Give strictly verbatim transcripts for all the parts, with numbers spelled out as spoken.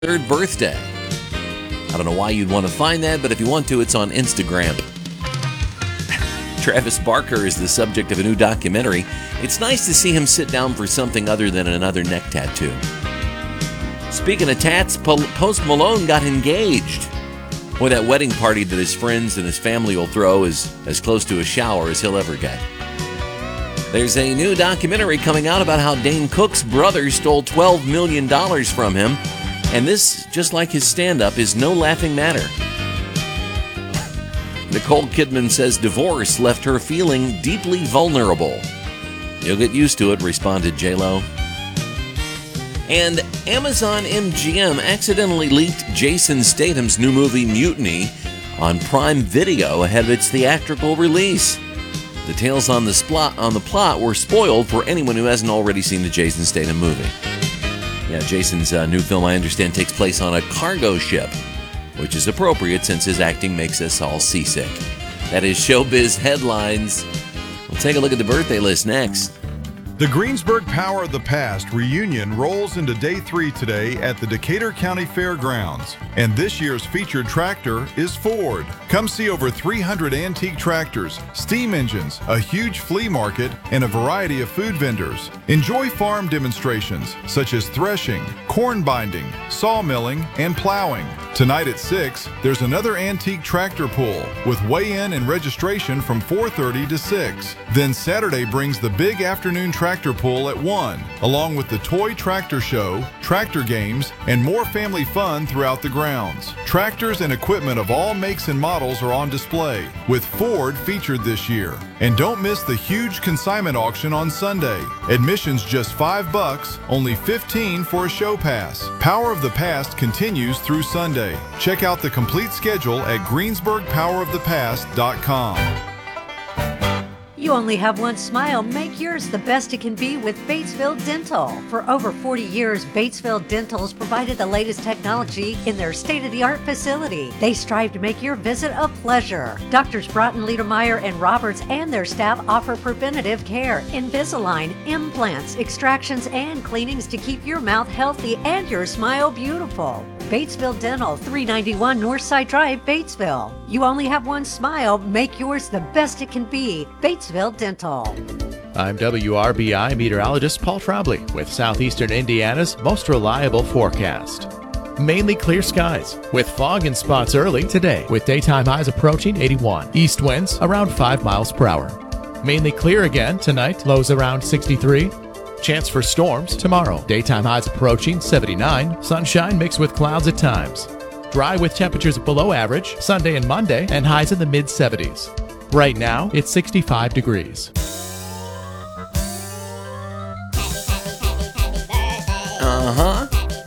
third birthday. I don't know why you'd want to find that, but if you want to, it's on Instagram. Travis Barker is the subject of a new documentary. It's nice to see him sit down for something other than another neck tattoo. Speaking of tats, Post Malone got engaged. Boy, that wedding party that his friends and his family will throw is as close to a shower as he'll ever get. There's a new documentary coming out about how Dane Cook's brother stole twelve million dollars from him. And this, just like his stand-up, is no laughing matter. Nicole Kidman says divorce left her feeling deeply vulnerable. You'll get used to it, responded J-Lo. And Amazon M G M accidentally leaked Jason Statham's new movie Mutiny on Prime Video ahead of its theatrical release. Details on the, splot, on the plot were spoiled for anyone who hasn't already seen the Jason Statham movie. Yeah, Jason's uh, new film, I understand, takes place on a cargo ship, which is appropriate since his acting makes us all seasick. That is Showbiz Headlines. We'll take a look at the birthday list next. The Greensburg Power of the Past reunion rolls into day three today at the Decatur County Fairgrounds. And this year's featured tractor is Ford. Come see over three hundred antique tractors, steam engines, a huge flea market, and a variety of food vendors. Enjoy farm demonstrations such as threshing, corn binding, sawmilling, and plowing. Tonight at six, there's another antique tractor pull with weigh-in and registration from four thirty to six. Then Saturday brings the big afternoon tractor pull at one, along with the toy tractor show, tractor games, and more family fun throughout the grounds. Tractors and equipment of all makes and models are on display, with Ford featured this year. And don't miss the huge consignment auction on Sunday. Admission's just five bucks, only fifteen for a show pass. Power of the Past continues through Sunday. Check out the complete schedule at greensburg power of the past dot com. You only have one smile. Make yours the best it can be with Batesville Dental. For over forty years, Batesville Dental has provided the latest technology in their state-of-the-art facility. They strive to make your visit a pleasure. Doctors Broughton, Liedermeyer, and Roberts and their staff offer preventative care, Invisalign, implants, extractions, and cleanings to keep your mouth healthy and your smile beautiful. Batesville Dental, three ninety-one Northside Drive, Batesville. You only have one smile. Make yours the best it can be. Batesville Dental. I'm W R B I meteorologist Paul Trombley with Southeastern Indiana's most reliable forecast. Mainly clear skies with fog in spots early today with daytime highs approaching eighty-one. East winds around five miles per hour. Mainly clear again tonight, lows around sixty-three. Chance for storms tomorrow. Daytime highs approaching seventy-nine. Sunshine mixed with clouds at times. Dry with temperatures below average Sunday and Monday and highs in the mid seventies. Right now, it's sixty-five degrees. Uh-huh.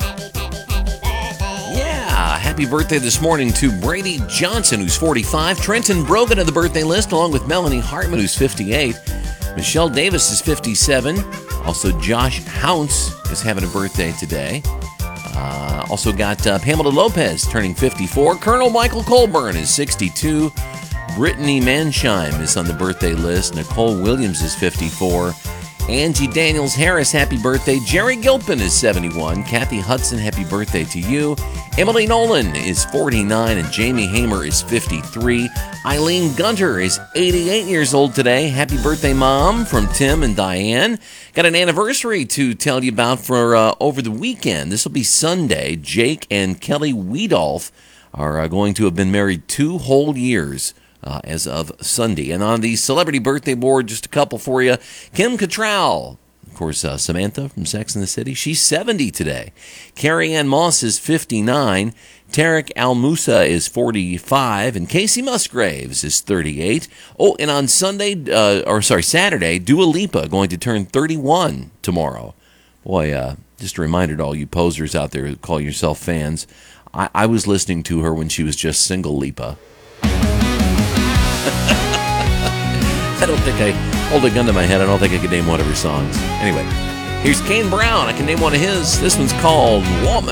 Yeah, happy birthday this morning to Brady Johnson, who's forty-five. Trenton Brogan on the birthday list, along with Melanie Hartman, who's fifty-eight. Michelle Davis is fifty-seven. Also, Josh Hounce is having a birthday today. Uh, also got uh, Pamela Lopez turning fifty-four. Colonel Michael Colburn is sixty-two. Brittany Mansheim is on the birthday list. Nicole Williams is fifty-four. Angie Daniels-Harris, happy birthday. Jerry Gilpin is seventy-one. Kathy Hudson, happy birthday to you. Emily Nolan is forty-nine, and Jamie Hamer is fifty-three. Eileen Gunter is eighty-eight years old today. Happy birthday, Mom, from Tim and Diane. Got an anniversary to tell you about for uh, over the weekend. This will be Sunday. Jake and Kelly Weedolf are uh, going to have been married two whole years. Uh, as of Sunday. And on the celebrity birthday board, just a couple for you. Kim Cattrall, of course, uh, Samantha from Sex and the City. She's seventy today. Carrie Ann Moss is fifty-nine. Tarek Al-Musa is forty-five. And Casey Musgraves is thirty-eight. Oh, and on Sunday, uh, or sorry, Saturday, Dua Lipa going to turn thirty-one tomorrow. Boy, uh, just a reminder to all you posers out there who call yourself fans. I, I was listening to her when she was just single Lipa. I don't think I hold a gun to my head. I don't think I could name one of her songs. Anyway, here's Kane Brown. I can name one of his. This one's called Woman.